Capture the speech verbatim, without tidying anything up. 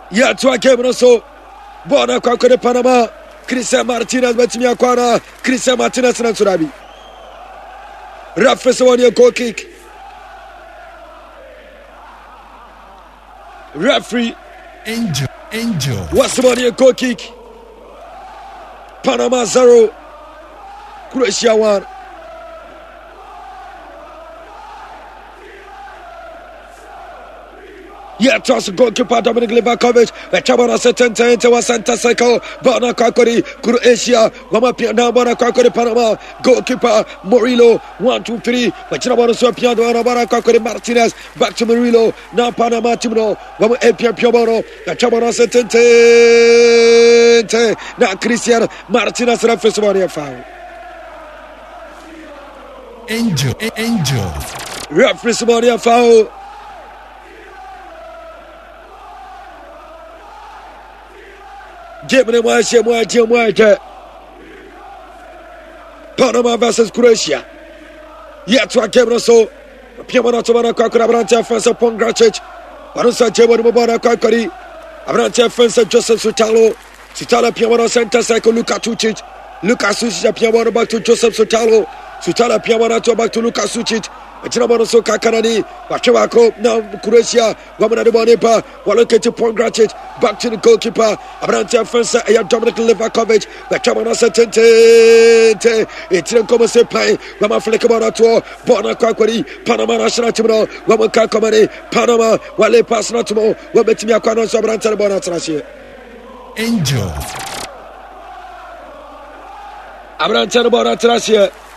Yeah, to a game so. Bona Kwako de Panama. Christian Martinez Betimia Kwana. Christian Martinez and Surabi. Referee one year goal kick. Referee Angel Angel. What's the one year goal kick? Panama zero. Croatia one. Yeah, toss goalkeeper Dominic Livakovic. The Chabana Setten into a center cycle. Bona Kwakori, Croatia. Wama Piana Bona Kwakori Panama. Goalkeeper Murillo. One, two, three. But Chabana Sopiano Bona Kwakori Martinez. Back to Murillo. Now Panama Timno. Wama Epia Piabono. The Chabana Setten. Now Christian Martinez reference one foul. Angel Angel. Reference one foul. Germany was here, more team, more Panama versus Croatia. Yet to a camera so Piamana to Mana Kakura Abranta fence upon Grachich. Barusa Jebo Mobana Kakari. Abranta fence Joseph Sutalo. Sutala Piamana center cycle Luka Tucic. Lucas Sucic Piamana back to Joseph Sutalo. Sutala Piamana to back to Lucas Sucic. Achimano so Kakanani, Wachawako, now Croatia, Wamana de Bonepa, Wallocated Point Grachich, back to the goalkeeper, Abranta Fensa, Aya Dominic Livakovic, Wachamana Setente, it's in Comase Pay, Wama Flecamana to Bona Kakwari, Panama National Timno, Wamaka Comani, Panama, Wale Pass Natimo, Wabetimia Quanos, Abranta Bonatrasia. Angel Abranta Bonatrasia.